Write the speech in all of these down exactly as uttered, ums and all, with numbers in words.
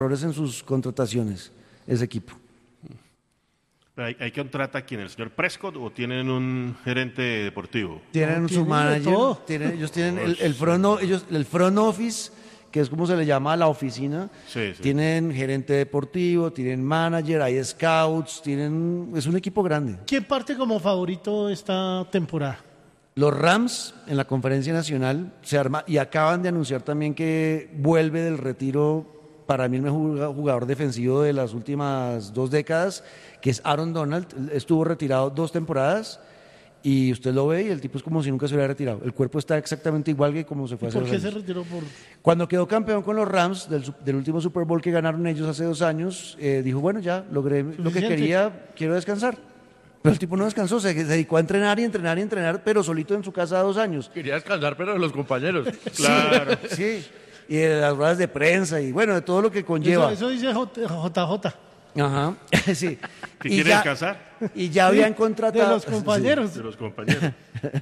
errores en sus contrataciones, ese equipo. ¿Hay, hay que contratar a quién? ¿El señor Prescott o tienen un gerente deportivo? Tienen No, su tienen de manager, todo. tienen, ellos tienen el, el, front, o- ellos, el front office, que es como se le llama a la oficina, Sí, sí. tienen gerente deportivo, tienen manager, hay scouts, tienen, es un equipo grande. ¿Quién parte como favorito esta temporada? Los Rams en la conferencia nacional se arma y acaban de anunciar también que vuelve del retiro para mí el mejor jugador defensivo de las últimas dos décadas, que es Aaron Donald. Él estuvo retirado dos temporadas y usted lo ve y el tipo es como si nunca se hubiera retirado. El cuerpo está exactamente igual que como se fue hace ¿Por dos qué se años. retiró? Por... Cuando quedó campeón con los Rams del, su- del último Super Bowl que ganaron ellos hace dos años, eh, dijo, bueno, ya logré lo que Suficiente. quería, quiero descansar. Pero el tipo no descansó, se, se dedicó a entrenar y entrenar y entrenar, pero solito en su casa dos años. Quería descansar, pero de los compañeros. Claro. Sí, y de las ruedas de prensa y bueno, de todo lo que Eso, conlleva. eso dice J J. Ajá, sí. ¿Que Y quiere ya- descansar? Y ya habían De contratado. los compañeros. De los compañeros.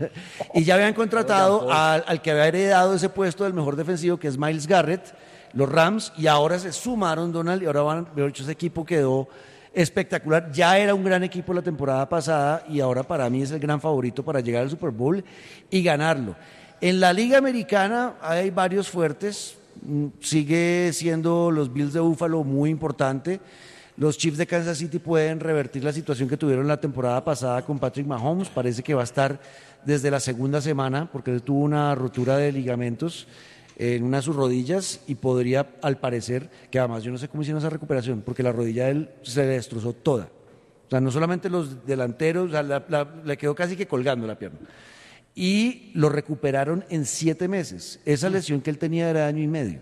Y ya habían contratado al, al que había heredado ese puesto del mejor defensivo, que es Myles Garrett, los Rams, y ahora se sumaron Donald, y ahora van, de hecho, ese equipo quedó espectacular. Ya era un gran equipo la temporada pasada, y ahora para mí es el gran favorito para llegar al Super Bowl y ganarlo. En la Liga Americana hay varios fuertes, mm, sigue siendo los Bills de Buffalo muy importante. Los Chiefs de Kansas City pueden revertir la situación que tuvieron la temporada pasada con Patrick Mahomes. Parece que va a estar desde la segunda semana porque él tuvo una rotura de ligamentos en una de sus rodillas y podría, al parecer, que además yo no sé cómo hicieron esa recuperación, porque la rodilla de él se le destrozó toda. O sea, no solamente los delanteros, o sea, la- la- le quedó casi que colgando la pierna. Y lo recuperaron en siete meses. Esa lesión que él tenía era de año y medio.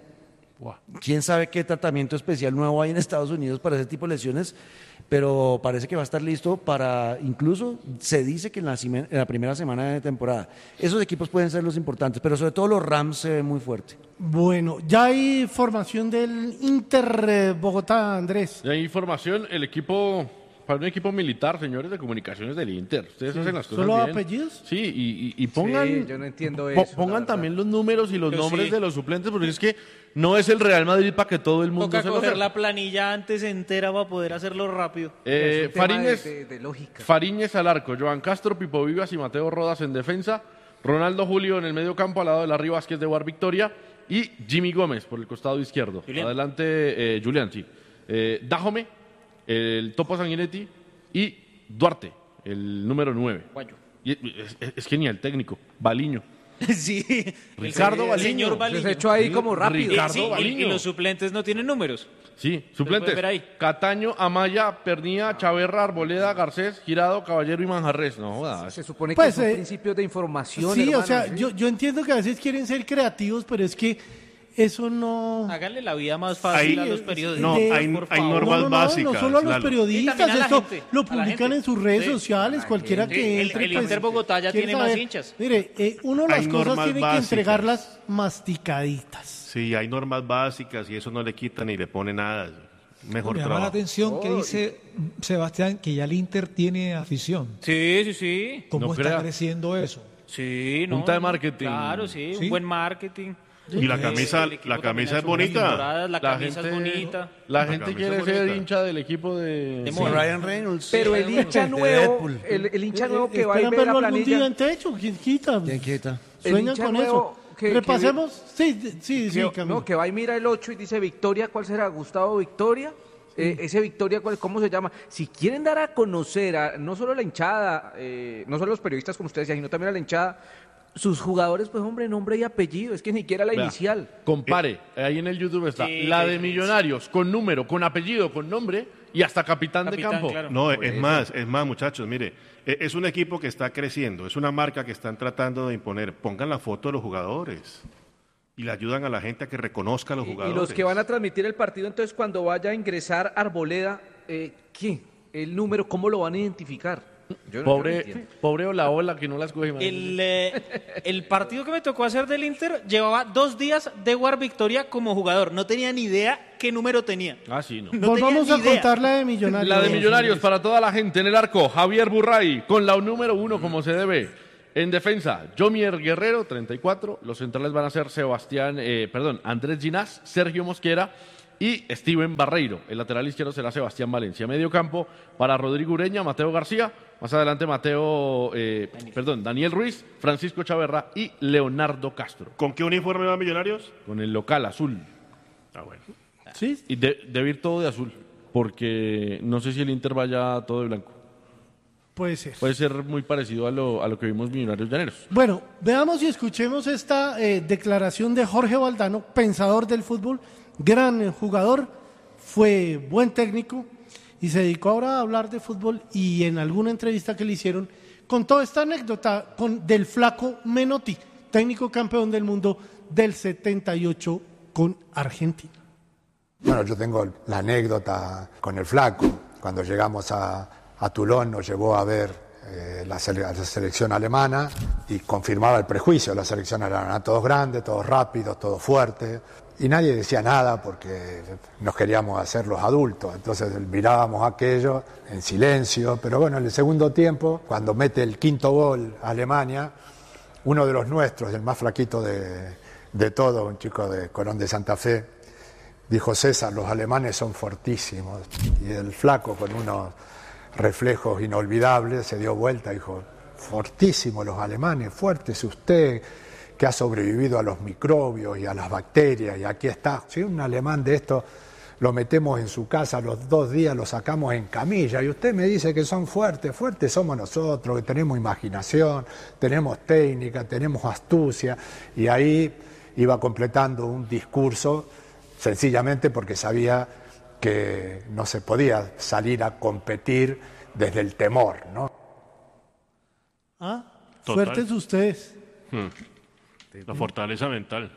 Quién sabe qué tratamiento especial nuevo hay en Estados Unidos para ese tipo de lesiones, pero parece que va a estar listo para, incluso se dice que en la, cime- en la primera semana de temporada. Esos equipos pueden ser los importantes, pero sobre todo los Rams se ven muy fuerte. Bueno, ya hay formación del Inter eh, Bogotá, Andrés. Y hay información, el equipo, para un equipo militar, señores de comunicaciones del Inter. Ustedes hacen las cosas ¿Solo bien. apellidos? Sí, y, y- y pongan, Sí, yo no entiendo po- eso, la pongan verdad. también los números y los Yo nombres sí. de los suplentes, porque es que no es el Real Madrid para que todo el mundo Toca se lo coger sepa. la planilla antes entera para poder hacerlo rápido. Eh, Es un tema Fariñez, de, de- de lógica. Fariñez al arco, Joan Castro, Pipo Vivas y Mateo Rodas en defensa, Ronaldo Julio en el medio campo al lado de Larry Vázquez de War Victoria y Jimmy Gómez por el costado izquierdo. Julián. Adelante, eh, Julián, sí. Eh, Dajome, el Topo Sanguinetti y Duarte, el número nueve. Guayo. Y es, es- es genial técnico, Baliño. Sí. Ricardo el Baliño. señor Se Baliño. ha hecho ahí como rápido. Ricardo Sí, y- y, Baliño. los suplentes no tienen números. Sí, suplentes. pueden ver ahí. Cataño, Amaya, Pernía, Chaverra, Arboleda, Garcés, Girado, Caballero y Manjarres. No jodas. Se supone que Pues, son eh, principios de información. Sí, o hermano, sea, ¿sí? yo, yo entiendo que a veces quieren ser creativos, pero es que eso no... Háganle la vida más fácil Ahí- a los periodistas. no, de- hay- por hay favor. normas no, no, no, básicas, no solo a los Lalo. Y periodistas, también a la esto gente, lo a la publican gente. en sus redes Sí. sociales, cualquiera Sí, que el- entre. el pues, Inter Bogotá ya quiere tiene más saber. hinchas. Mire, eh, uno las Hay cosas normas tiene básicas. que entregarlas masticaditas. Sí, hay normas básicas y eso no le quita ni le pone nada. Mejor Me llama la trabajo. atención que dice Sebastián que ya el Inter tiene afición. Sí, sí, sí. ¿Cómo No está crea. creciendo eso? Sí, no. Punta de no, marketing. Claro, sí, Sí. un buen marketing. Y la Eh, camisa, el equipo la también camisa ha es hecho buenas bonita. temporadas, La camisa es bonita. La La gente camisa quiere es ser bonita. hincha del equipo de... De Sí, moda. Ryan Reynolds. Pero el hincha De nuevo, Deadpool. el, el hincha Eh, nuevo que eh, va y esperan ve la verlo algún día planilla. en techo, ¿quién quita? ¿Quién quita? El Sueñan hincha con nuevo eso. que- que Repasemos. Sí, sí, sí, que, Camilo. no, que va y mira el ocho y dice Victoria, ¿cuál será? Gustavo Victoria. Eh, ese Victoria, ¿cuál, ¿cómo se llama? Si quieren dar a conocer a no solo la hinchada, eh, no solo los periodistas como ustedes decían, sino también a la hinchada, sus jugadores, pues hombre, nombre y apellido, es que ni siquiera la Vea, inicial. Compare, ahí en el YouTube está Sí, la qué de diferencia. Millonarios, con número, con apellido, con nombre y hasta capitán, de Capitán, campo. claro. No, es más, es más, muchachos, mire, e- es un equipo que está creciendo, es una marca que están tratando de imponer. Pongan la foto de los jugadores y le ayudan a la gente a que reconozca a los Y, y jugadores. los que van a transmitir el partido, entonces cuando vaya a ingresar Arboleda, eh, ¿qué? El número, ¿cómo lo van a identificar? Yo no- yo no Pobre, entiendo. pobre Olaola que no las coge más. El, eh, el partido que me tocó hacer del Inter llevaba dos días de War Victoria como jugador. No tenía ni idea qué número tenía. Ah, sí, no. No Volvamos tenía a ni idea. contar la de Millonarios. La de Millonarios para toda la gente en el arco, Javier Burray con la número uno como se debe. En defensa, Jomier Guerrero, treinta y cuatro. Los centrales van a ser Sebastián, eh, perdón, Andrés Ginás, Sergio Mosquera y Steven Barreiro. El lateral izquierdo será Sebastián Valencia. Medio campo para Rodrigo Ureña, Mateo García. Más adelante Mateo, eh, perdón, Daniel Ruiz, Francisco Chaverra y Leonardo Castro. ¿Con qué uniforme van Millonarios? Con el local azul. Ah, bueno. Sí. Y de- debe ir todo de azul, porque no sé si el Inter vaya todo de blanco. Puede ser. Puede ser muy parecido a lo, a lo que vimos Millonarios Llaneros. Bueno, veamos y escuchemos esta eh, declaración de Jorge Valdano, pensador del fútbol, gran eh, jugador, fue buen técnico y se dedicó ahora a hablar de fútbol y en alguna entrevista que le hicieron contó esta anécdota con, del flaco Menotti, técnico campeón del mundo del setenta y ocho con Argentina. Bueno, yo tengo la anécdota con el flaco. Cuando llegamos a, a Toulon nos llevó a ver eh, la, sele- la selección alemana y confirmaba el prejuicio. La selección alemana, todos grandes, todos rápidos, todos fuertes. Y nadie decía nada porque nos queríamos hacer los adultos. Entonces mirábamos aquello en silencio. Pero bueno, en el segundo tiempo, cuando mete el quinto gol a Alemania, uno de los nuestros, el más flaquito de, de todos, un chico de Colón de Santa Fe, dijo: César, los alemanes son fortísimos. Y el flaco, con unos reflejos inolvidables, se dio vuelta y dijo: fortísimos los alemanes, fuerte es usted, que ha sobrevivido a los microbios y a las bacterias, y aquí está. Si un alemán de esto lo metemos en su casa, a los dos días lo sacamos en camilla, y usted me dice que son fuertes. Fuertes somos nosotros, que tenemos imaginación, tenemos técnica, tenemos astucia. Y ahí iba completando un discurso sencillamente porque sabía que no se podía salir a competir desde el temor, ¿no? Ah, Total. fuertes ustedes. La fortaleza mental.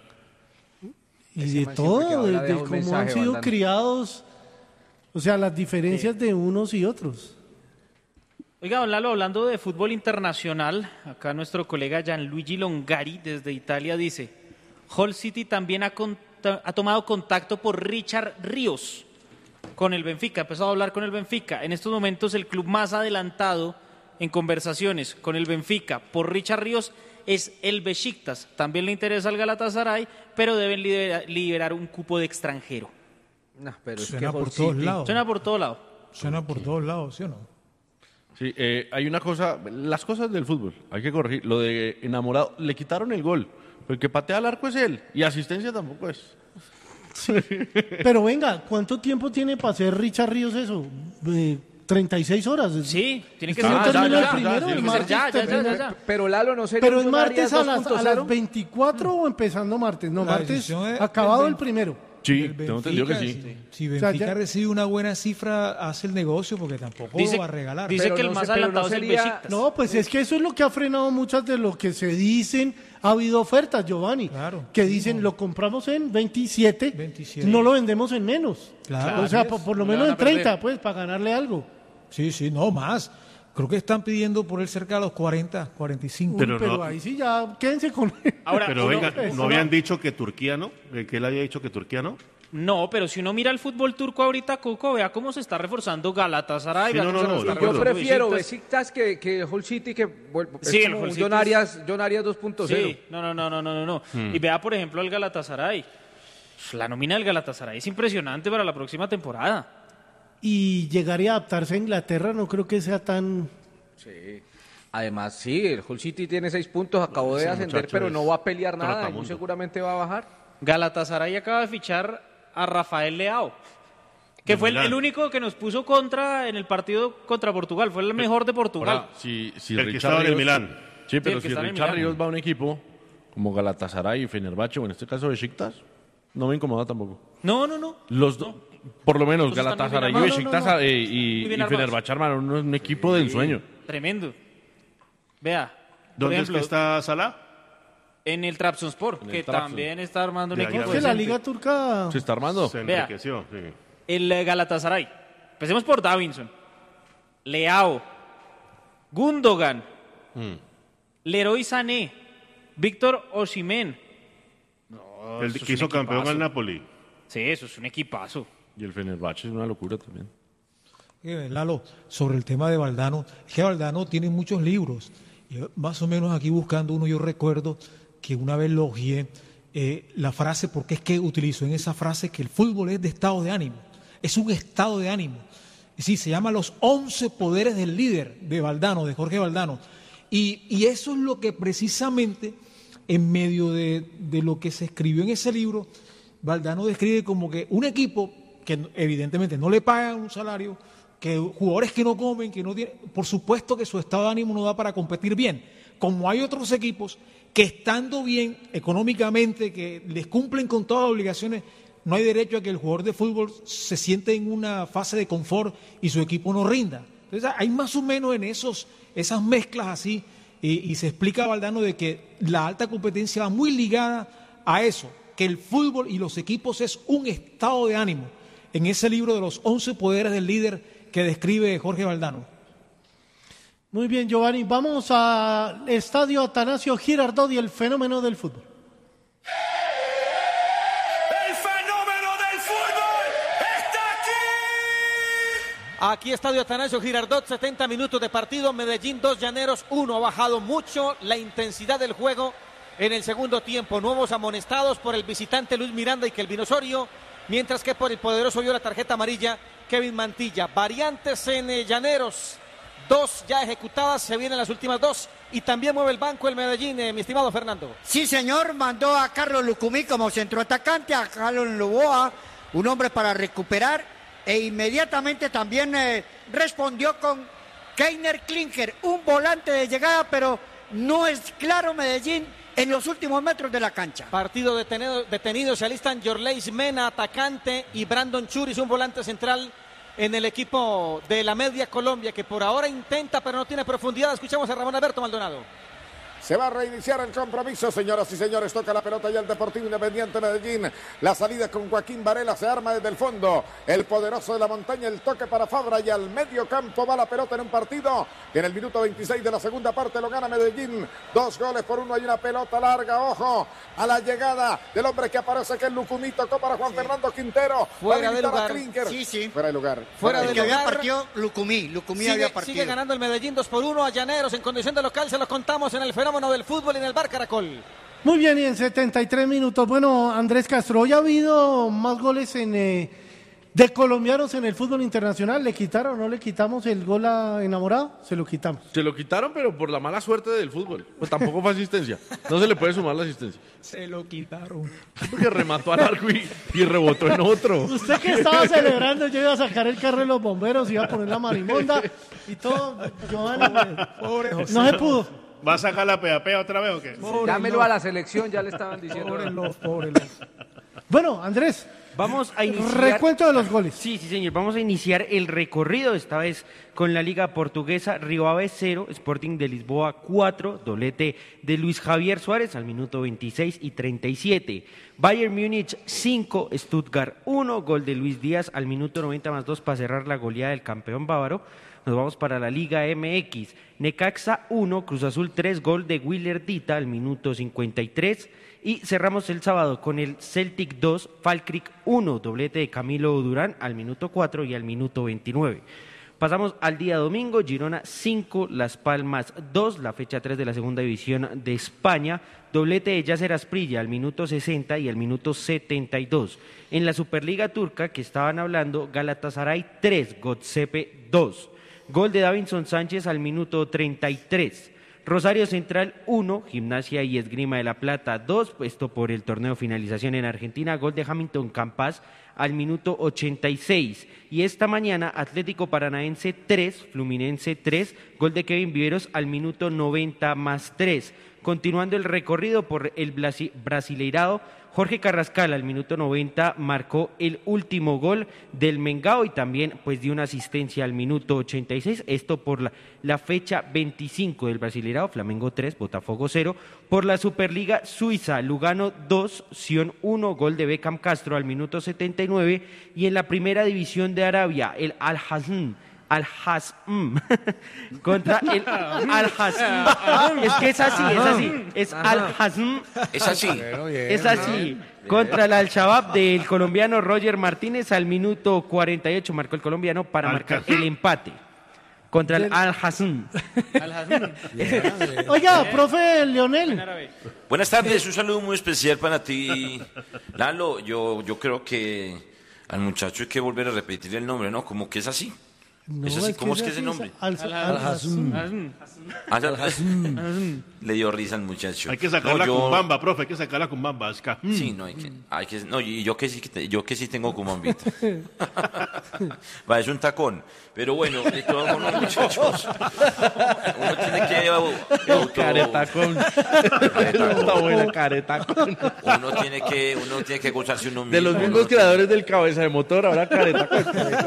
Y Ese de man siempre que todo, habla de, deja de un cómo han mensaje, sido Valdano. criados, o sea, las diferencias de unos y otros. Oiga, don Lalo, hablando de fútbol internacional, acá nuestro colega Gianluigi Longari desde Italia dice: Hull City también ha, conta- ha tomado contacto por Richard Ríos con el Benfica, ha empezado a hablar con el Benfica. En estos momentos el club más adelantado en conversaciones con el Benfica por Richard Ríos es el Besiktas. También le interesa al Galatasaray, pero deben libera- liberar un cupo de extranjero. No, pero es Suena que por Hull todos City- lados. Suena por todo lado. Suena por todos lados, ¿sí o no? Sí, eh, hay una cosa, las cosas del fútbol, hay que corregir. Lo de enamorado, le quitaron el gol. El que patea al arco es él, y asistencia tampoco es. Pero venga, ¿cuánto tiempo tiene para hacer Richard Ríos eso? Eh, treinta y seis horas. Sí, tiene que ¿Usted ser no ya, terminó ya, el ya, primero? ya, El tiene que ser martes ya, ya, ya, termina. ya, ya. Pero Lalo, ¿no sería Pero un es Millonarios martes a las, a dos punto las cero? veinticuatro o empezando martes. No, La martes decisión es acabado del el primero. Sí, El tengo entendido que Benfica, sí. Si O sea, Benfica ya- recibe una buena cifra, hace el negocio porque tampoco Dice- va a regalar. dice Pero que el no más sé, pero adelantado no es el sería- Besiktas. No, pues es que eso es lo que ha frenado muchas de lo que se dicen. Ha habido ofertas, Giovanni, Claro. que dicen lo compramos en veintisiete, veintisiete. no lo vendemos en menos. Claro. O sea, por, por lo No le menos van en a perder. treinta, pues, para ganarle algo. Sí, sí, no más. Creo que están pidiendo por él cerca de los cuarenta, cuarenta y cinco. Uy, Pero pero no- ahí sí ya, quédense con él. Ahora, Pero uno- venga, eso ¿no no. habían dicho que Turquía no? Eh, ¿Que él había dicho que Turquía no? No, pero si uno mira el fútbol turco ahorita, Coco, vea cómo se está reforzando Galatasaray. Sí, vea no, cómo no, se no, está de Yo acuerdo. reforzando prefiero Besiktas. Besiktas que, que Hull City, que vuelvo- es Sí, el como Hull un City John es- Arias, John Arias dos punto cero. Sí, no, no, no, no, no, no. no. Y vea, por ejemplo, el Galatasaray. La nómina del Galatasaray es impresionante para la próxima temporada. Y llegar y adaptarse a Inglaterra no creo que sea tan... Además, sí, el Hull City tiene seis puntos, acabó de Ese ascender, muchacho pero es no va a pelear nada y muy trotamundo. seguramente va a bajar. Galatasaray acaba de fichar a Rafael Leao, que Del fue el, Milán. el único que nos puso contra en el partido contra Portugal. Fue el mejor de Portugal. Ahora, si, si El que Richard estaba en el Ríos- Milán. Sí, pero el que si está en el Richard Milán. Ríos va a un equipo como Galatasaray y Fenerbahce, o en este caso Besiktas, no me incomoda tampoco. No, no, no. Los dos, por lo menos Los están muy Galatasaray y bien Besiktas armados. No, no, no. eh, Muy y, bien y armados. Fenerbahce armaron un, un equipo de ensueño. Tremendo. Vea, por ¿Dónde ejemplo, es que está Salah? en el Trabzonspor, el que Trabzon. también está armando un Ya, equipo ya, Es que ya. la decente. Liga Turca... ¿Se está armando? Se Vea. enriqueció. Sí. El eh, Galatasaray. Empecemos por Davinson, Leao, Gundogan, Leroy Sané, Víctor Osimhen. El eso es que un hizo campeón equipazo. al Napoli. Sí, eso es un equipazo. Y el Fenerbahce es una locura también. Eh, Lalo, sobre el tema de Valdano, es que Valdano tiene muchos libros. Yo, más o menos aquí buscando uno, yo recuerdo que una vez lo ojeé eh, la frase, porque es que utilizo en esa frase que el fútbol es de estado de ánimo, es un estado de ánimo. Sí, se llama Los once poderes del líder de Valdano, de Jorge Valdano. Y, y eso es lo que precisamente, en medio de, de lo que se escribió en ese libro, Valdano describe como que un equipo que evidentemente no le pagan un salario, que jugadores que no comen, que no tienen, por supuesto que su estado de ánimo no da para competir bien. Como hay otros equipos que estando bien económicamente, que les cumplen con todas las obligaciones, no hay derecho a que el jugador de fútbol se siente en una fase de confort y su equipo no rinda. Entonces hay más o menos en esos, esas mezclas así, y, y se explica a Valdano de que la alta competencia va muy ligada a eso, que el fútbol y los equipos es un estado de ánimo, en ese libro de los once poderes del líder que describe Jorge Valdano. Muy bien, Giovanni, vamos al estadio Atanasio Girardot y el fenómeno del fútbol. Aquí estadio Atanasio Girardot, setenta minutos de partido, Medellín dos, Llaneros uno. Ha bajado mucho la intensidad del juego en el segundo tiempo. Nuevos amonestados por el visitante Luis Miranda y Kelvin Osorio, mientras que por el poderoso vio la tarjeta amarilla Kevin Mantilla. Variantes en eh, Llaneros, dos ya ejecutadas, se vienen las últimas dos. Y también mueve el banco el Medellín, eh, mi estimado Fernando. Sí, señor, mandó a Carlos Lucumí como centroatacante, a Carlos Loboa, un hombre para recuperar. E inmediatamente también eh, respondió con Keiner Klinker, un volante de llegada, pero no es claro Medellín en los últimos metros de la cancha. Partido detenido, detenido se alistan Yorleis Mena, atacante, y Brandon Churis, un volante central en el equipo de la Media Colombia, que por ahora intenta, pero no tiene profundidad. Escuchamos a Ramón Alberto Maldonado. Se va a reiniciar el compromiso, señoras y señores. Toca la pelota ya el Deportivo Independiente Medellín. La salida con Joaquín Varela se arma desde el fondo. El poderoso de la montaña, el toque para Fabra y al medio campo va la pelota en un partido que en el minuto veintiséis de la segunda parte lo gana Medellín. Dos goles por uno, hay una pelota larga. Ojo a la llegada del hombre que aparece, que es Lucumí. Tocó para Juan sí. Fernando Quintero. Fuera de lugar. Sí, sí. Fuera de lugar. Fuera de lugar. había partido Lucumí. Lucumí sigue, había partido. Sigue ganando el Medellín dos por uno a Llaneros en condición de local. Se lo contamos en el fenómeno del fútbol y en el Bar Caracol. Muy bien, y en setenta y tres minutos. Bueno, Andrés Castro, hoy ha habido más goles en, eh, de colombianos en el fútbol internacional. ¿Le quitaron o no le quitamos el gol a Enamorado? Se lo quitamos. Se lo quitaron, pero por la mala suerte del fútbol. Pues tampoco fue asistencia. No se le puede sumar la asistencia. Se lo quitaron. Porque remató al arco y, y rebotó en otro. Usted que estaba celebrando, yo iba a sacar el carro de los bomberos, iba a poner la marimonda y todo. Giovanni, pobre José. No se pudo. ¿Va a sacar la P A P otra vez o qué? Llámelo a la selección, ya le estaban diciendo. Pobre los, pobre los. Bueno, Andrés. Vamos a iniciar... Recuento de los goles. Sí, sí, señor. Vamos a iniciar el recorrido, esta vez con la Liga Portuguesa. Río Ave cero, Sporting de Lisboa cuatro, doblete de Luis Javier Suárez al minuto veintiséis y treinta y siete. Bayern Múnich cinco, Stuttgart uno, gol de Luis Díaz al minuto noventa más dos para cerrar la goleada del campeón bávaro. Nos vamos para la Liga M X. Necaxa uno, Cruz Azul tres, gol de Willer Dita al minuto cincuenta y tres. Y cerramos el sábado con el Celtic dos, Falkirk uno, doblete de Camilo Durán al minuto cuatro y al minuto veintinueve. Pasamos al día domingo, Girona cinco, Las Palmas dos, la fecha tres de la segunda división de España, doblete de Yasser Asprilla al minuto sesenta y al minuto setenta y dos. En la Superliga Turca, que estaban hablando, Galatasaray tres, Göztepe dos, gol de Davinson Sánchez al minuto treinta y tres. Rosario Central uno, Gimnasia y Esgrima de la Plata dos, esto por el torneo finalización en Argentina, gol de Hamilton Campas al minuto ochenta y seis. Y esta mañana Atlético Paranaense tres, Fluminense tres, gol de Kevin Viveros al minuto noventa más tres. Continuando el recorrido por el Brasileirao, Jorge Carrascal al minuto noventa marcó el último gol del Mengao y también pues dio una asistencia al minuto ochenta y seis, esto por la, la fecha veinticinco del Brasileirao, Flamengo tres, Botafogo cero. Por la Superliga Suiza, Lugano dos, Sion uno, gol de Beckham Castro al minuto setenta y nueve. Y en la primera división de Arabia, el Al-Hazm Al-Hazm contra el Al-Hazm, es que es así, es así, es Al-Hazm, es así, es así, contra el Al-Shabaab del colombiano Roger Martínez al minuto cuarenta y ocho marcó el colombiano para marcar el empate. contra el Al-Hassan. Oiga, profe Leonel. Buenas tardes, un saludo muy especial para ti, Lalo. Yo, yo creo que al muchacho hay que volver a repetir el nombre, ¿no? Como que es así. No, es así, es que ¿cómo es es que es así, el nombre? Al- Al- Al-Hassan. Al-Hassan. Le dio risa al muchacho. Hay que sacar No, la yo- cumbamba, profe, hay que sacar la cumbamba. Es que, mm. Sí, no, hay que, hay que, no, y yo que sí, que te- yo que sí tengo cumbambita. Va, es un tacón. Pero bueno, de todos modos, muchachos, uno tiene que auto- Caretacón. Está buena, caretacón. uno tiene que, uno tiene que gozarse uno mismo. De los mismos uno creadores del cabeza de motor, ahora caretacón.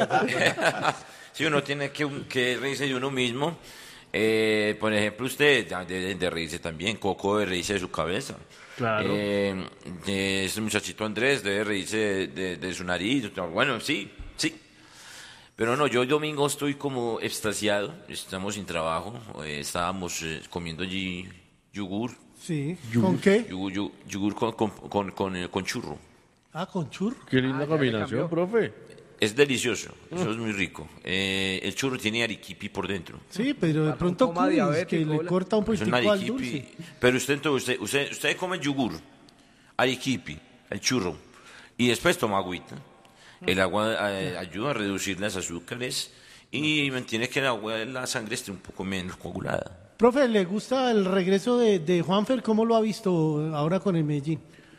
Sí, uno tiene que, que reírse de uno mismo. Eh, por ejemplo, usted debe de reírse también. Coco debe reírse de su cabeza. Claro. Eh, eh, ese muchachito Andrés debe reírse de, de- de su nariz. Bueno, sí, sí. Pero no, yo el domingo estoy como extasiado. Estamos sin trabajo. Eh, estábamos eh, comiendo allí yogur. Sí. ¿Con qué? Yogur, yogur, yogur con, con, con, con, eh, con churro. Ah, con churro. Qué linda combinación, profe. Es delicioso, eso es muy rico. Eh, el churro tiene arequipi por dentro. Sí, pero de pronto coma Curis, que diabético, le hola. corta un Es un poquitico al arequipi. dulce. Pero usted, entonces, usted, usted, usted come yogur, arequipi, el churro, y después toma agüita. El agua eh, ayuda a reducir las azúcares y mantiene que el agua de la sangre esté un poco menos coagulada. Profe, ¿le gusta el regreso de, de Juanfer? ¿Cómo lo ha visto ahora con el Medellín?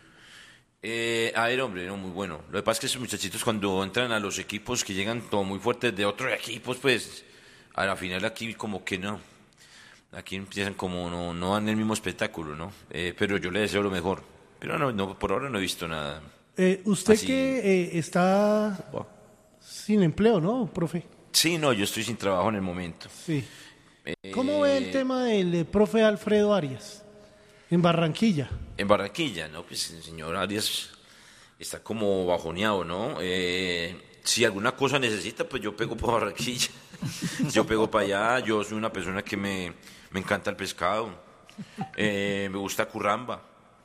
Eh, a ver, hombre, no, muy bueno. Lo que pasa es que esos muchachitos cuando entran a los equipos que llegan todo muy fuertes de otros equipos, pues a la final aquí como que no. Aquí empiezan como no, no dan el mismo espectáculo, ¿no? Eh, pero yo le deseo lo mejor. Pero no, no, por ahora no he visto nada. Eh, usted Así- que eh, está sin empleo, ¿no, profe? Sí, no, yo estoy sin trabajo en el momento. Sí. Eh, ¿Cómo ve el tema del eh, profe Alfredo Arias en Barranquilla? En Barranquilla, ¿no? Pues el señor Arias está como bajoneado, ¿no? Eh, si alguna cosa necesita, pues yo pego para Barranquilla. Yo pego para allá. Yo soy una persona que me, me encanta el pescado. Eh, me gusta Curramba.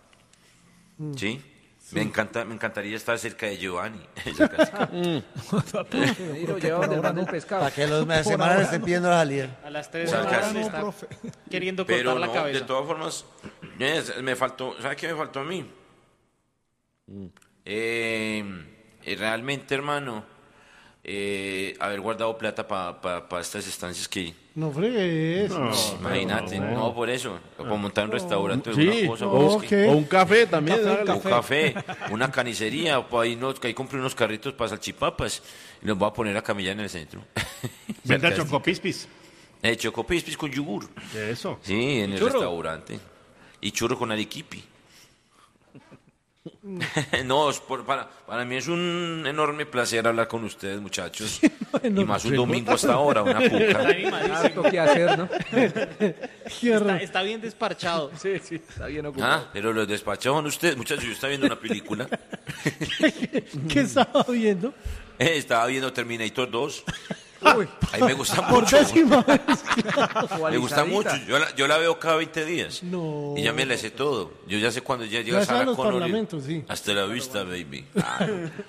¿Sí? Me encanta, me encantaría estar cerca de Giovanni. Y lo lleva donde manda el pescado. Para que los me- semanas le estén pidiendo la salida. A las tres Por horas ahora no, está profe. queriendo cortar Pero la no, cabeza. de todas formas, eh, me faltó, ¿sabe qué me faltó a mí? Eh, eh, realmente, hermano, eh, haber guardado plata para estas estancias que, No fregue eso. imagínate, no, por eso, para montar un restaurante, Sí, una cosa, o, pues, que- o un café también. Un hágale. un café, una carnicería, pues ahí, no, que ahí compré unos carritos para salchipapas y los voy a poner a camellar en el centro. Venda Cerca de- chocopispis. Eh, chocopispis con yogur. Eso. Sí, en el churro? restaurante. Y churro con arequipi. No, es por- para, para mí es un enorme placer hablar con ustedes, muchachos. Y más un domingo hasta ahora, una Está cuca. animadísimo. Harto que hacer, ¿no? Qué Está, horror. está bien desparchado. Sí, sí, está bien ocupado. Ah, pero los despachados son ustedes, muchachos. Yo estaba viendo una película. ¿Qué estaba viendo? Eh, estaba viendo Terminator dos. Uy, Ahí me gusta Por mucho. décima vez. Me gusta actualizadita. mucho. Yo la, yo la veo cada veinte días. No. Y ya me la sé todo. Yo ya sé cuando ya Ya llega sabe Sarah los Connor. y- parlamentos, sí. Hasta la vista, baby. Ah,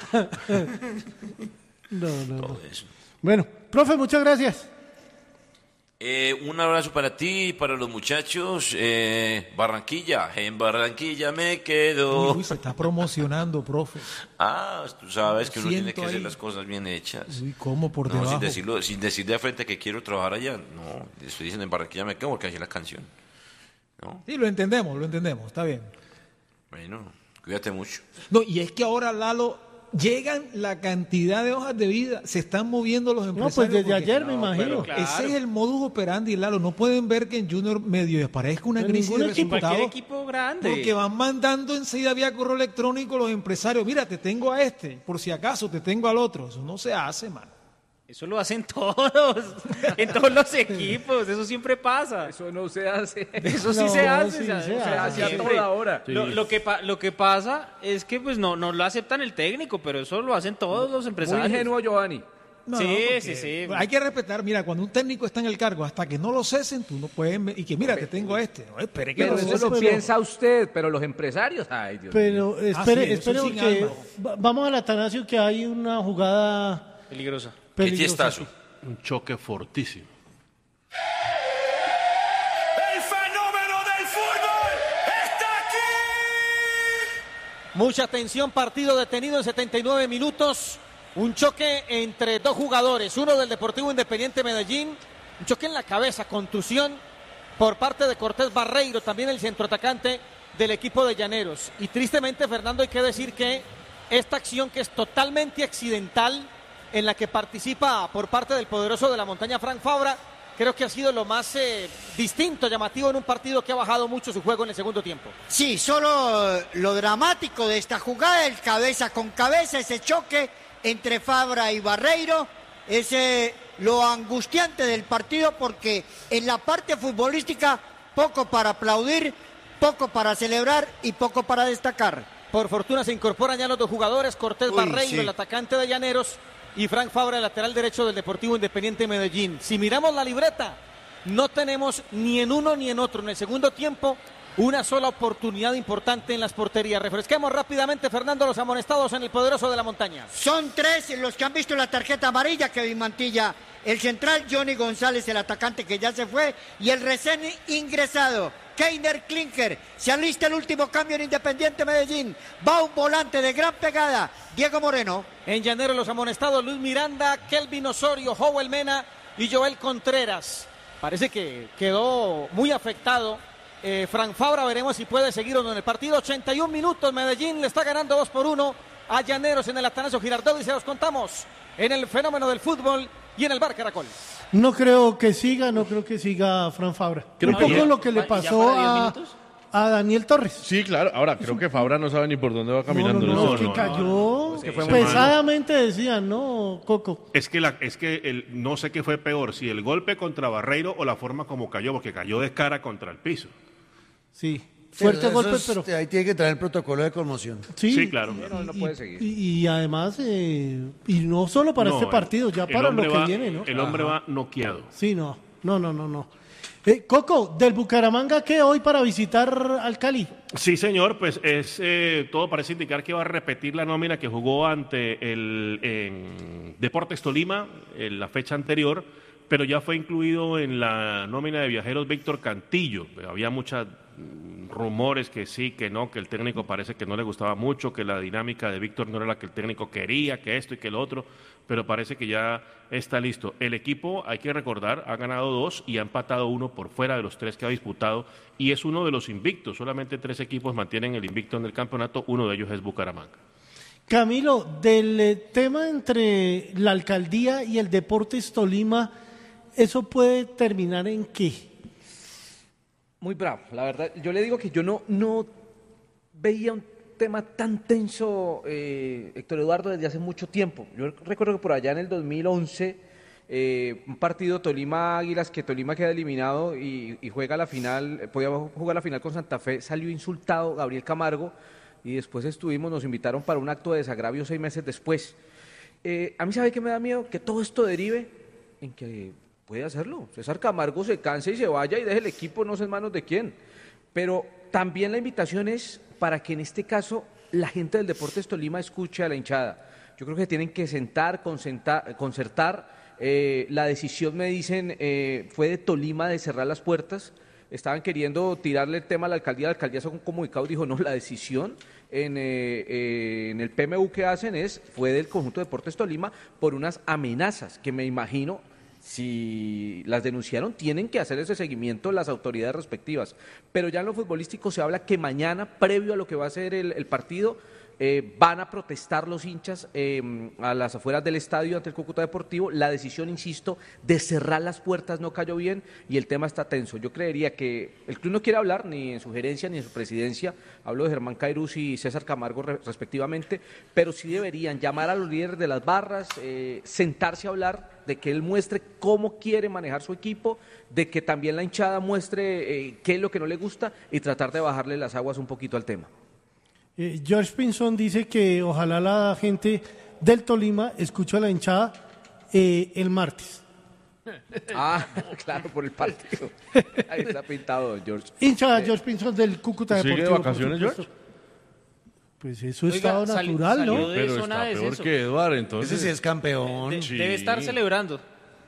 No, no, no. todo eso. Bueno, profe, muchas gracias. Eh, un abrazo para ti y para los muchachos. Eh, Barranquilla, en Barranquilla me quedo. Uy, se está promocionando, profe. Ah, tú sabes que uno Siento tiene que hacer ahí. las cosas bien hechas. Uy, ¿cómo por No, debajo? sin decirlo, sin decir de frente que quiero trabajar allá. No, estoy diciendo en Barranquilla me quedo porque así es la canción. ¿No? Sí, lo entendemos, lo entendemos, está bien. Bueno, cuídate mucho. No, y es que ahora, Lalo, llegan la cantidad de hojas de vida, se están moviendo los No, empresarios. pues desde porque ayer me No, imagino. pero claro. Ese es el modus operandi, Lalo. No pueden ver que en Junior medio desparezca una En crisis ningún de equipo. Cualquier resultados. equipo grande. Porque van mandando enseguida vía correo electrónico los empresarios. Mira, te tengo a este, por si acaso te tengo al otro. Eso no se hace, mano. Eso lo hacen todos, en todos los equipos, eso siempre pasa. Eso no se hace. Eso sí No, se hace, sí o sea, se o sea, hace. a siempre. toda hora. Lo, lo que pa- lo que pasa es que pues no, no lo aceptan el técnico, pero eso lo hacen todos los Muy empresarios. ingenuo, Giovanni. No, Sí, porque sí, sí. Hay que respetar, mira, cuando un técnico está en el cargo, hasta que no lo cesen, tú no puedes. Y que mira, te tengo a este. No, espere que Pero lo eso cesen. lo piensa usted, pero los empresarios, ay Dios mío. Pero espere, Ah, sí, eso espere sin porque alma. va- vamos al Atanasio que hay una jugada Peligrosa. ¿Qué peligrosa. tiestazo? Un choque fortísimo. Mucha tensión, partido detenido en setenta y nueve minutos. Un choque entre dos jugadores, uno del Deportivo Independiente Medellín, un choque en la cabeza, contusión por parte de Cortés Barreiro, también el centroatacante del equipo de Llaneros. Y tristemente, Fernando, hay que decir que esta acción, que es totalmente accidental, en la que participa por parte del poderoso de la montaña Frank Fabra, creo que ha sido lo más eh, distinto, llamativo en un partido que ha bajado mucho su juego en el segundo tiempo. Sí, solo lo dramático de esta jugada, el cabeza con cabeza, ese choque entre Fabra y Barreiro, es eh, lo angustiante del partido, porque en la parte futbolística poco para aplaudir, poco para celebrar y poco para destacar. Por fortuna se incorporan ya los dos jugadores, Cortés Uy, Barreiro, sí. el atacante de Llaneros, y Frank Fabra, el lateral derecho del Deportivo Independiente Medellín. Si miramos la libreta, no tenemos ni en uno ni en otro. En el segundo tiempo, una sola oportunidad importante en las porterías. Refresquemos rápidamente, Fernando, los amonestados en el poderoso de la montaña. Son tres los que han visto la tarjeta amarilla: Kevin Mantilla, el central; Johnny González, el atacante que ya se fue; y el recién ingresado, Keiner Klinker. Se alista el último cambio en Independiente Medellín. Va un volante de gran pegada, Diego Moreno. En Llaneros, los amonestados: Luis Miranda, Kelvin Osorio, Joel Mena y Joel Contreras. Parece que quedó muy afectado eh, Frank Fabra. Veremos si puede seguir o no en el partido. ochenta y un minutos, Medellín le está ganando dos por uno a Llaneros en el Atanasio Girardot, y se los contamos en el fenómeno del fútbol y en el Bar Caracol. No creo que siga, no creo que siga Fran Fabra. Creo un que poco ya- lo que le ¿ya pasó para diez a, minutos? a Daniel Torres. Sí, claro. Ahora, creo que Fabra no sabe ni por dónde va caminando. No, no, no, en ese que momento. cayó Es que fue muy pesadamente, decían, ¿no, Coco? Es que, la, es que el, no sé qué fue peor, si el golpe contra Barreiro o la forma como cayó, porque cayó de cara contra el piso. Sí, fuerte Pero golpe, eso es- pero... Ahí tiene que traer el protocolo de conmoción. Sí, Sí, claro. y- No, no y- puede seguir. Y, y además, eh, y no solo para No, este el- partido, ya el para lo hombre que va- viene, ¿no? El hombre Ajá. va noqueado. Sí, no, no, no, no, no. Eh, Coco, del Bucaramanga, ¿qué hoy para visitar al Cali? Sí, señor, pues es eh, todo parece indicar que va a repetir la nómina que jugó ante el en Deportes Tolima en la fecha anterior, pero ya fue incluido en la nómina de viajeros Víctor Cantillo. Había muchos rumores que sí, que no, que el técnico parece que no le gustaba mucho, que la dinámica de Víctor no era la que el técnico quería, que esto y que lo otro, pero parece que ya está listo. El equipo, hay que recordar, ha ganado dos y ha empatado uno por fuera de los tres que ha disputado, y es uno de los invictos. Solamente tres equipos mantienen el invicto en el campeonato, uno de ellos es Bucaramanga. Camilo, del eh, tema entre la alcaldía y el Deportes Tolima, ¿eso puede terminar en qué? Muy bravo, la verdad. Yo le digo que yo no, no veía un tema tan tenso, eh, Héctor Eduardo, desde hace mucho tiempo. Yo recuerdo que por allá en el dos mil once, eh, un partido Tolima-Águilas, que Tolima queda eliminado y, y juega la final, eh, podía jugar la final con Santa Fe, salió insultado Gabriel Camargo, y después estuvimos, nos invitaron para un acto de desagravio seis meses después. Eh, a mí, ¿sabe qué me da miedo? Que todo esto derive en que puede hacerlo. César Camargo se canse y se vaya y deje el equipo, no sé en manos de quién. Pero también la invitación es para que en este caso la gente del Deportes Tolima escuche a la hinchada. Yo creo que tienen que sentar, concentar, concertar. Eh, la decisión, me dicen, eh, fue de Tolima de cerrar las puertas. Estaban queriendo tirarle el tema a la alcaldía. La alcaldía sacó un comunicado y dijo, no, la decisión en, eh, eh, en el P M U que hacen es, fue del conjunto de Deportes Tolima por unas amenazas que me imagino, si las denunciaron, tienen que hacer ese seguimiento las autoridades respectivas. Pero ya en lo futbolístico se habla que mañana, previo a lo que va a ser el, el partido, eh, van a protestar los hinchas eh, a las afueras del estadio ante el Cúcuta Deportivo. La decisión, insisto, de cerrar las puertas no cayó bien y el tema está tenso. Yo creería que el club no quiere hablar ni en su gerencia ni en su presidencia, hablo de Germán Cairuz y César Camargo re- respectivamente, pero sí deberían llamar a los líderes de las barras, eh, sentarse a hablar, de que él muestre cómo quiere manejar su equipo, de que también la hinchada muestre eh, qué es lo que no le gusta y tratar de bajarle las aguas un poquito al tema. Eh, George Pinzón dice que ojalá la gente del Tolima escuche a la hinchada eh, el martes. Ah, claro, por el partido. Ahí está pintado, George. Hincha George Pinzón del Cúcuta ¿Sigue de Deportivo. vacaciones, por supuesto. George? Pues eso es Oiga, estado sali- natural, salió ¿no? de Pero zona está de peor descenso. que Eduardo, entonces. Ese sí es campeón. De- Sí. Debe estar celebrando.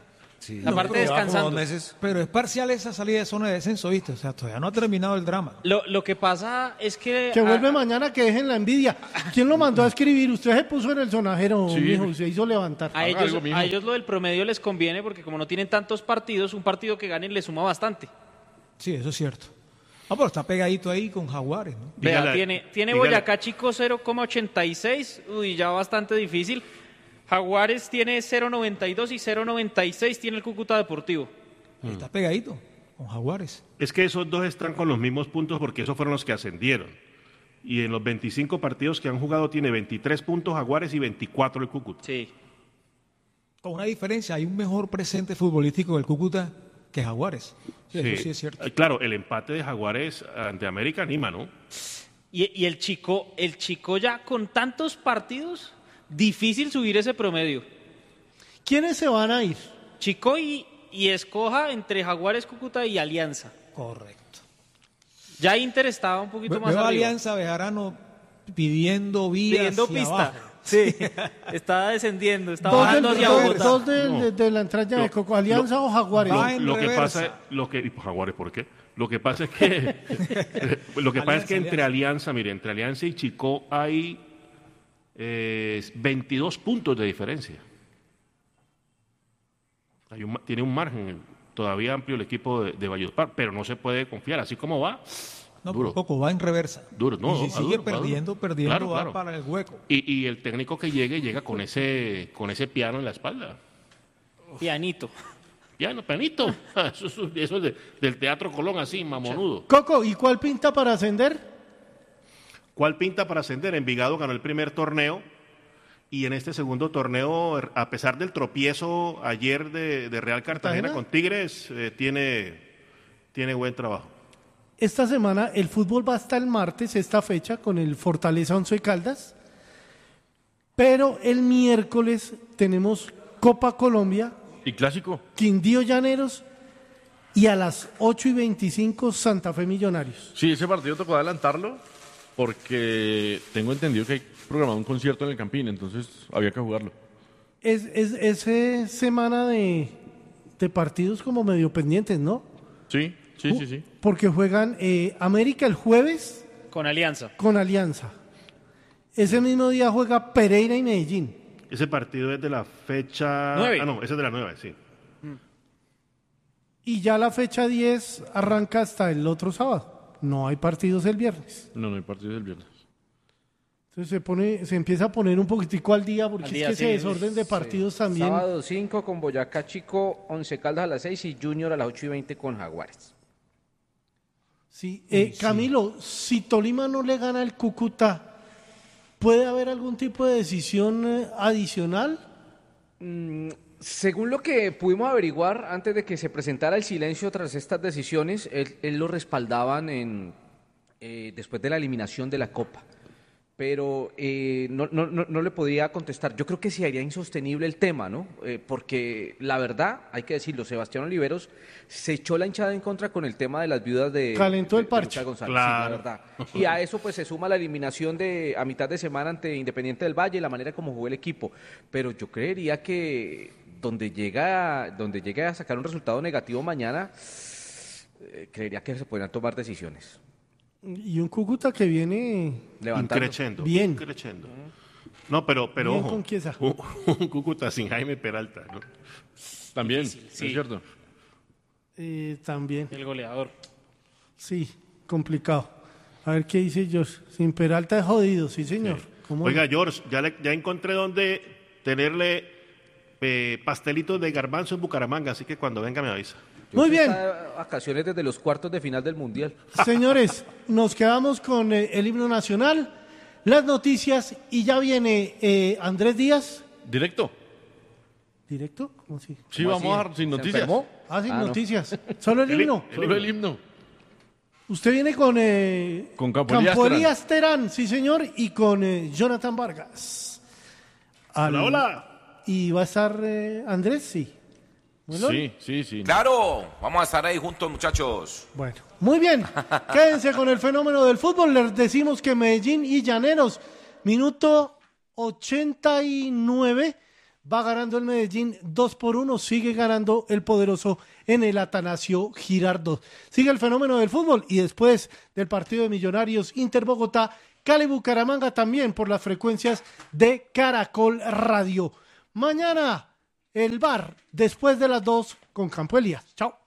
Sí. Aparte pero- descansando. Dos meses. Pero es parcial esa salida de zona de descenso, ¿viste? O sea, todavía no ha terminado el drama. Lo, lo que pasa es que... Que ah, vuelve mañana, que dejen la envidia. ¿Quién lo mandó a escribir? Usted se puso en el sonajero, Sí. mijo, y se hizo levantar. A Haga ellos, algo, mijo. a ellos lo del promedio les conviene porque como no tienen tantos partidos, un partido que ganen les suma bastante. Sí, eso es cierto. Ah, pero está pegadito ahí con Jaguares, ¿no? Vea, Dígale- tiene, tiene dígale- Boyacá Chico cero coma ochenta y seis, uy, ya bastante difícil. Jaguares tiene cero coma noventa y dos y cero coma noventa y seis tiene el Cúcuta Deportivo. Está pegadito con Jaguares. Es que esos dos están con los mismos puntos porque esos fueron los que ascendieron. Y en los veinticinco partidos que han jugado tiene veintitrés puntos Jaguares y veinticuatro el Cúcuta. Sí. Con una diferencia, hay un mejor presente futbolístico del Cúcuta que Jaguares. Sí, eso sí es cierto. Eh, Claro, el empate de Jaguares ante América anima, ¿no? Y, y el chico, el chico ya con tantos partidos, difícil subir ese promedio. ¿Quiénes se van a ir? Chico y, y escoja entre Jaguares, Cúcuta y Alianza. Correcto. Ya Inter estaba un poquito Ve- más Veo a arriba. Alianza Bejarano pidiendo vías Pidiendo hacia pista. abajo. Sí, está descendiendo, está Dos, del- bajando hacia dos- Bogotá. dos del- No. de, de la entraña de Lo- Coco, Alianza lo- o Jaguares. Va en Lo que reversa. pasa, lo que y, pues, Jaguares, ¿por qué? Lo que pasa es que lo que pasa es que Alianza, entre Alianza, mire, entre Alianza y Chico hay eh, veintidós puntos de diferencia. Hay un ma- tiene un margen todavía amplio el equipo de, de Valledupar, pero no se puede confiar, así como va. No, Duro. poco, va en reversa. Duro, no, y si va sigue duro, va perdiendo, duro. perdiendo, Claro, va claro. para el hueco. Y, y el técnico que llegue llega con ese con ese piano en la espalda. Pianito. Piano, pianito. Eso, es- eso es de- del Teatro Colón, así, mamonudo. Coco, ¿y cuál pinta para ascender? ¿Cuál pinta para ascender? Envigado ganó el primer torneo y en este segundo torneo, a pesar del tropiezo ayer de, de Real Cartagena ¿Cartagena? con Tigres, eh, tiene, tiene buen trabajo. Esta semana el fútbol va hasta el martes, esta fecha, con el Fortaleza Once Caldas. Pero el miércoles tenemos Copa Colombia, ¿Y clásico? Quindío Llaneros y a las ocho y veinticinco Santa Fe Millonarios. Sí, ese partido tocó adelantarlo porque tengo entendido que hay programado un concierto en el Campín, entonces había que jugarlo. Es, es, es eh, semana de, de partidos como medio pendientes, ¿no? Sí, sí, sí, sí. Porque juegan eh, América el jueves Con Alianza. con Alianza. Ese mismo día juega Pereira y Medellín. Ese partido es de la fecha... Nueve. Ah, no, ese es de la nueve, sí. Y ya la fecha diez arranca hasta el otro sábado. No hay partidos el viernes. No, no hay partido del viernes. Entonces se pone, se empieza a poner un poquitico al día porque Al es día, que sí, ese desorden de partidos también. Sábado cinco con Boyacá Chico, Once Caldas a las seis y Junior a las ocho y veinte con Jaguares. Sí, eh, Camilo, si Tolima no le gana al Cúcuta, ¿puede haber algún tipo de decisión eh, adicional? Mm, según lo que pudimos averiguar antes de que se presentara el silencio tras estas decisiones, él, él lo respaldaban en, eh, después de la eliminación de la Copa. Pero eh, no, no, no, no le podía contestar. Yo creo que sería insostenible el tema, ¿no? Eh, porque la verdad, hay que decirlo, Sebastián Oliveros se echó la hinchada en contra con el tema de las viudas de... Calentó el de- de parche. Lucha González, Claro. sí, la verdad. Y a eso pues se suma la eliminación de a mitad de semana ante Independiente del Valle, la manera como jugó el equipo. Pero yo creería que donde llega, donde llegue a sacar un resultado negativo mañana, eh, creería que se podrían tomar decisiones. Y un Cúcuta que viene Levantando. Increchendo. Bien. Increchendo. No, pero, pero Bien ojo, con Chiesa. un, un Cúcuta sin Jaime Peralta, ¿no? También, sí. es cierto. eh, también. El goleador. Sí, complicado. A ver qué dice Josh. Sin Peralta es jodido, sí señor. ¿Cómo Oiga, no? George, ya, le- ya encontré donde tenerle eh, pastelitos de garbanzo en Bucaramanga, así que cuando venga me avisa. Muy bien. Está de vacaciones desde los cuartos de final del Mundial. Señores, nos quedamos con eh, el himno nacional, las noticias y ya viene eh, Andrés Díaz. ¿Directo? ¿Directo? ¿Cómo así? Sí, ¿Cómo vamos a así? dar sin ¿Se noticias. enfermó? Ah, sin Ah, no. noticias. Solo el El- himno. Solo el himno. Usted viene con eh, Con Campo Elías Elías Terán, sí señor, y con eh, Jonathan Vargas. Al- Hola, hola. ¿Y va a estar eh, Andrés? Sí. Bueno, Sí, sí, sí. Claro, vamos a estar ahí juntos, muchachos. Bueno, muy bien. Quédense con el fenómeno del fútbol. Les decimos que Medellín y Llaneros, minuto ochenta y nueve, Va ganando el Medellín dos por uno, sigue ganando el poderoso en el Atanasio Girardot. Sigue el fenómeno del fútbol y después del partido de Millonarios Inter Bogotá, Cali Bucaramanga también por las frecuencias de Caracol Radio. Mañana el V A R después de las dos con Campo Elías. Chao.